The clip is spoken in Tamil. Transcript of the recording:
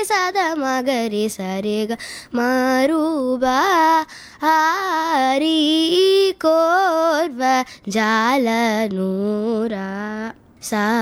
ಸದ ಮಗರಿ ಸರಿಗ ಮರುಬಾ ಹಾರಿ ಕೋರ್ವ ಜಾಲ ನೂರ ಸಾ